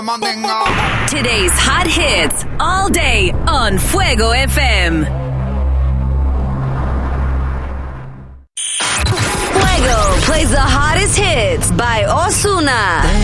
Today's hot hits all day on Fuego FM. Fuego plays the hottest hits by Ozuna.